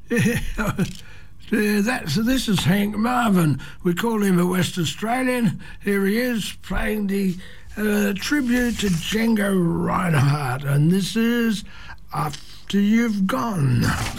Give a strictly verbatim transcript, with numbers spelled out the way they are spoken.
Yeah, that's, this is Hank Marvin. We call him a West Australian. Here he is playing the uh, tribute to Django Reinhardt, and this is After You've Gone.